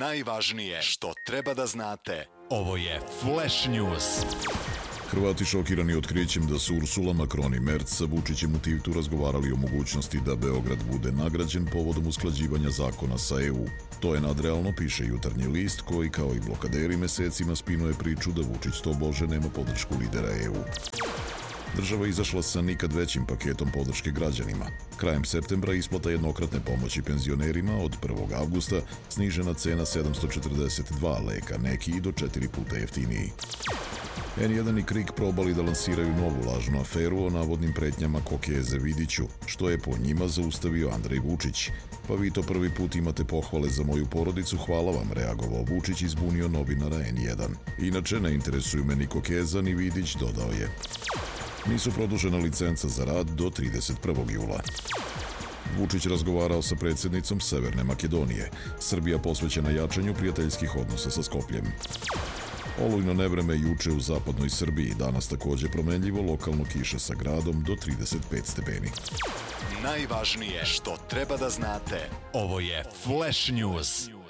Najvažnije što treba da znate. Ovo je Flash News. Hrvati šokirani otkrićem da su Ursula, Macron i Merz sa Vučićem u Tivtu razgovarali o mogućnosti da Beograd bude nagrađen povodom usklađivanja zakona sa EU. To je nadrealno, piše Jutarnji list, koji kao i blokaderi mesecima spinuje priču da Vučić tobože nema podršku lidera EU. Država izašla sa nikad većim paketom podrške građanima. Krajem septembra isplata jednokratne pomoći penzionerima, od 1. avgusta snižena cena 742 leka, neki i do 4 puta jeftiniji. N1 i KRIK probali da lansiraju novu lažnu aferu o navodnim pretnjama Kokeze Vidiću, što je po njima zaustavio Andrej Vučić. Pa vi to prvi put imate pohvale za moju porodicu, hvala vam, reagovao Vučić i zbunio novinara N1. Inače, ne interesuju me ni Kokeza ni Vidić, dodao je. Nisu produžena licenca za rad do 31. jula. Vučić razgovarao sa predsjednicom Severne Makedonije. Srbija posvećena jačanju prijateljskih odnosa sa Skopljem. Olujno nevreme juče u zapadnoj Srbiji, danas također promenljivo, lokalno kiša sa gradom do 35 stepeni. Najvažnije što treba da znate. Ovo je Flash News.